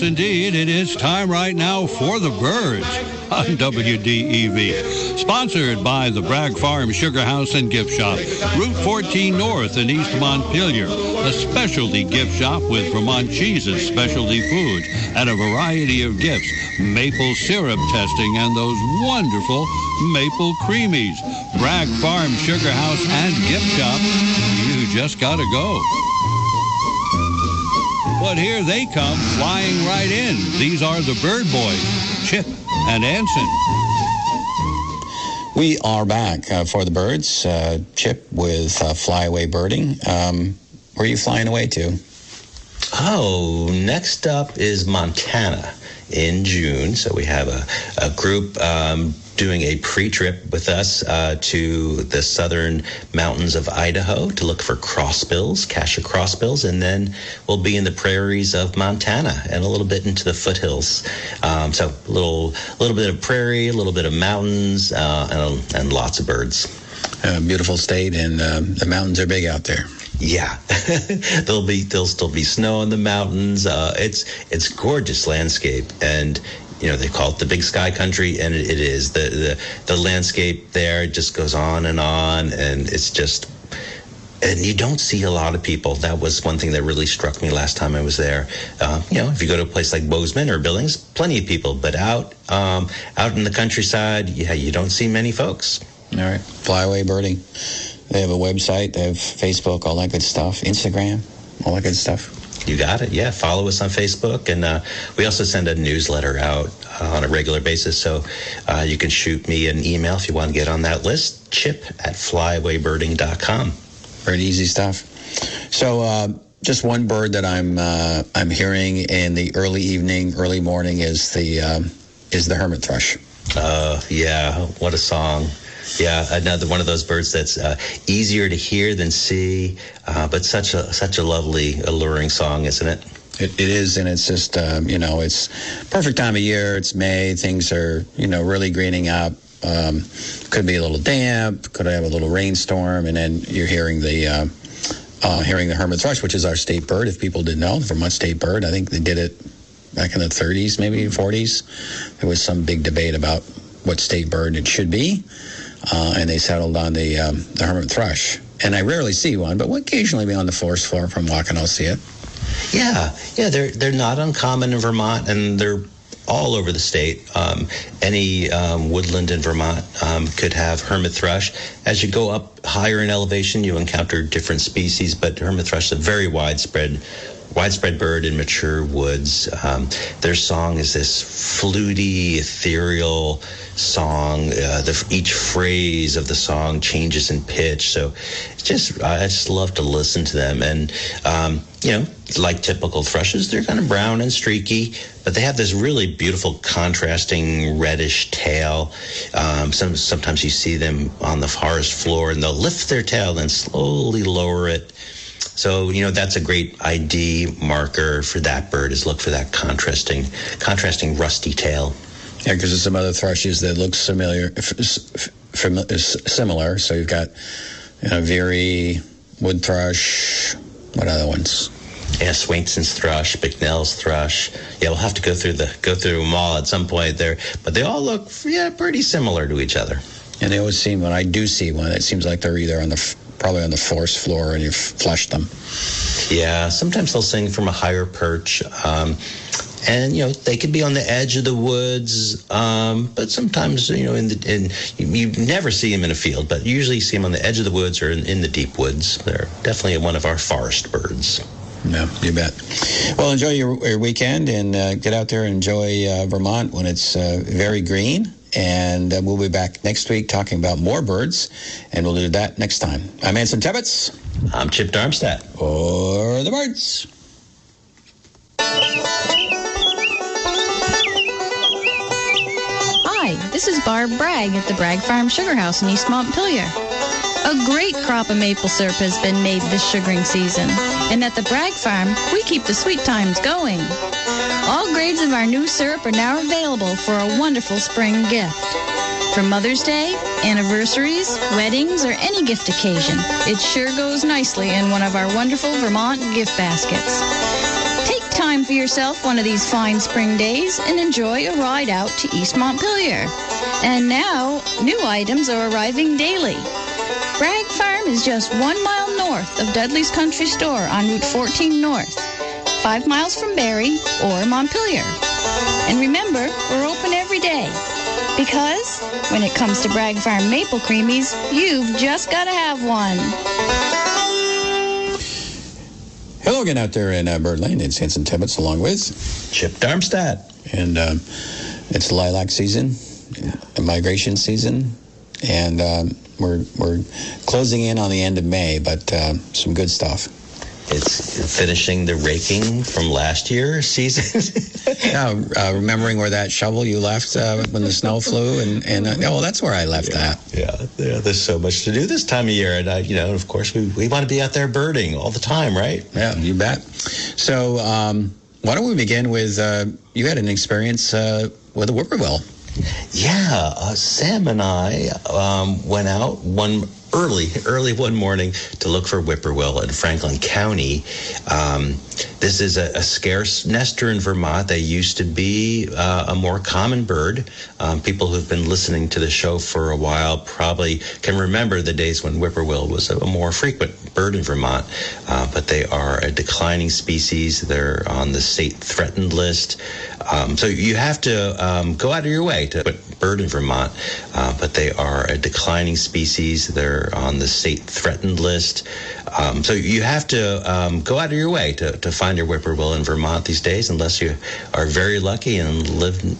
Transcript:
Indeed, it is time right now for the birds on WDEV. Sponsored by the Bragg Farm Sugar House and Gift Shop, Route 14 North in East Montpelier, a specialty gift shop with Vermont cheeses, specialty foods, and a variety of gifts, maple syrup testing, and those wonderful maple creamies. Bragg Farm Sugar House and Gift Shop. You just gotta go. But here they come, flying right in. These are the Bird Boys, Chip and Anson. We are back for the birds. Chip with Flyaway Birding. Where are you flying away to? Oh, next up is Montana in June. So we have a group doing a pre-trip with us to the southern mountains of Idaho to look for crossbills, Cassia crossbills, and then we'll be in the prairies of Montana and a little bit into the foothills. So a little bit of prairie, a little bit of mountains, and lots of birds. Beautiful state, and the mountains are big out there. Yeah, there'll still be snow in the mountains. It's gorgeous landscape, and they call it the Big Sky Country, and it is. The landscape there just goes on, and it's just, and you don't see a lot of people. That was one thing that really struck me last time I was there. If you go to a place like Bozeman or Billings, plenty of people, but out in the countryside, you don't see many folks. All right, Flyaway Birding. They have a website, they have Facebook, all that good stuff, Instagram, all that good stuff. You got it. Yeah, follow us on Facebook, and we also send a newsletter out on a regular basis, so you can shoot me an email if you want to get on that list, chip@flyawaybirding.com. Very easy stuff. So just one bird that I'm hearing in the early evening, early morning is the hermit thrush. Yeah, what a song. Yeah, another one of those birds that's easier to hear than see, but such a lovely, alluring song, isn't it? It is, and it's just, it's perfect time of year. It's May. Things are, really greening up. Could be a little damp. Could have a little rainstorm, and then you're hearing the hermit thrush, which is our state bird. If people didn't know, the Vermont state bird. I think they did it back in the 30s, maybe 40s. There was some big debate about what state bird it should be. And they settled on the hermit thrush. And I rarely see one, but occasionally on the forest floor if I'm walking, I'll see it. Yeah, they're not uncommon in Vermont, and they're all over the state. Any woodland in Vermont could have hermit thrush. As you go up higher in elevation, you encounter different species, but hermit thrush is a very widespread bird in mature woods. Their song is this fluty, ethereal song. Each phrase of the song changes in pitch. So I just love to listen to them. And, like typical thrushes, they're kind of brown and streaky, but they have this really beautiful contrasting reddish tail. Sometimes you see them on the forest floor, and they'll lift their tail and slowly lower it. So, that's a great ID marker for that bird, is look for that contrasting rusty tail. Yeah, because there's some other thrushes that look similar. So you've got, Veery, wood thrush. What other ones? Yeah, Swainson's thrush, Bicknell's thrush. Yeah, we'll have to go through them all at some point there. But they all look, pretty similar to each other. And they always seem, when I do see one, it seems like they're either probably on the forest floor and you've flushed them. Yeah, sometimes they'll sing from a higher perch. And, they could be on the edge of the woods, but sometimes, you never see them in a field, but usually you see them on the edge of the woods or in the deep woods. They're definitely one of our forest birds. No, you bet. Well, enjoy your weekend and get out there and enjoy Vermont when it's very green. And we'll be back next week talking about more birds, and we'll do that next time. I'm Anson Tebbets. I'm Chip Darmstadt. For the birds. Hi, this is Barb Bragg at the Bragg Farm Sugar House in East Montpelier. A great crop of maple syrup has been made this sugaring season, and at the Bragg Farm, we keep the sweet times going. All grades of our new syrup are now available for a wonderful spring gift. For Mother's Day, anniversaries, weddings, or any gift occasion, it sure goes nicely in one of our wonderful Vermont gift baskets. Take time for yourself one of these fine spring days and enjoy a ride out to East Montpelier. And now, new items are arriving daily. Bragg Farm is just 1 mile north of Dudley's Country Store on Route 14 North, 5 miles from Barrie or Montpelier. And remember, we're open every day because when it comes to Bragg Farm Maple Creamies, you've just got to have one. Hello again out there in Bird Lane. It's Hanson Tibbetts along with Chip Darmstadt. And it's lilac season, migration season, and we're closing in on the end of May, but some good stuff. It's finishing the raking from last year's season. Remembering where that shovel you left when the snow flew, and that's where I left that. Yeah, there's so much to do this time of year, and of course, we want to be out there birding all the time, right? Yeah, you bet. So, why don't we begin with you had an experience with a whippoorwill? Yeah, Sam and I went out early one morning to look for whippoorwill in Franklin County. This is a scarce nester in Vermont. They used to be a more common bird. People who've been listening to the show for a while probably can remember the days when whippoorwill was a more frequent bird in Vermont, but they are a declining species. They're on the state threatened list. So you have to go out of your way to put bird in Vermont, but they are a declining species. They're on the state threatened list. So you have to go out of your way to find your whippoorwill in Vermont these days, unless you are very lucky and live